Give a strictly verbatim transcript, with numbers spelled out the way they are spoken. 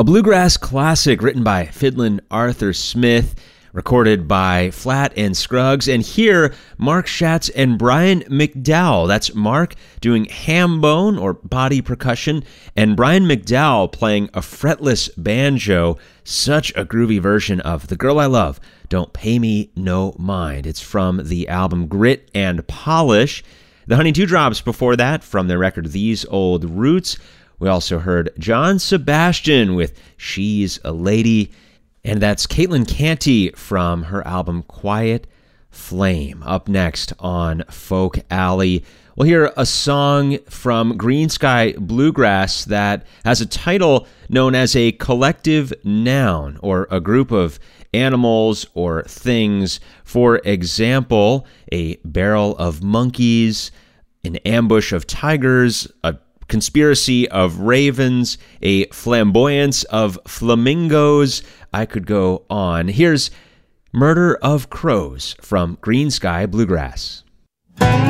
A bluegrass classic written by Fiddlin' Arthur Smith, recorded by Flatt and Scruggs, and here, Mark Schatz and Brian McDowell. That's Mark doing ham bone or body percussion, and Brian McDowell playing a fretless banjo. Such a groovy version of The Girl I Love, Don't Pay Me No Mind. It's from the album Grit and Polish. The Honey Dewdrops before that, from their record These Old Roots. We also heard John Sebastian with She's a Lady, and that's Caitlin Canty from her album Quiet Flame. Up next on Folk Alley, we'll hear a song from Green Sky Bluegrass that has a title known as a collective noun, or a group of animals or things. For example, a barrel of monkeys, an ambush of tigers, a conspiracy of ravens, a flamboyance of flamingos. I could go on. Here's Murder of Crows from Green Sky Bluegrass.